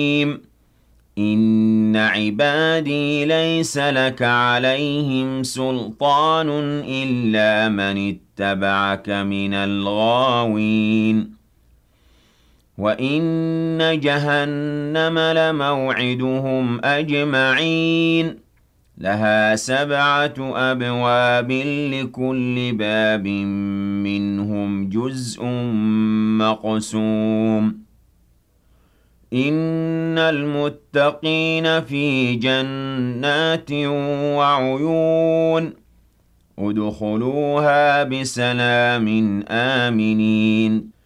إِنَّ عِبَادِي لَيْسَ لَكَ عَلَيْهِمْ سُلْطَانٌ إِلَّا مَنِ اتَّبَعَكَ مِنَ الْغَاوِينَ وَإِنَّ جَهَنَّمَ لَمَوْعِدُهُمْ أَجْمَعِينَ لَهَا 7 أَبْوَابٍ لِكُلِّ بَابٍ مِّنْهُمْ جُزْءٌ مَّقْسُومٌ إِنَّ الْمُتَّقِينَ فِي جَنَّاتٍ وَعُيُونٍ ادْخُلُوهَا بِسَلَامٍ آمِنِينَ